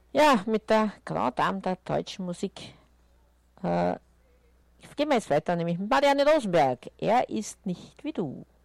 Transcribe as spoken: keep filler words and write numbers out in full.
Ja, mit der Grand Dame der deutschen Musik äh, gehen wir jetzt weiter, nämlich mit Marianne Rosenberg. Er ist nicht wie du.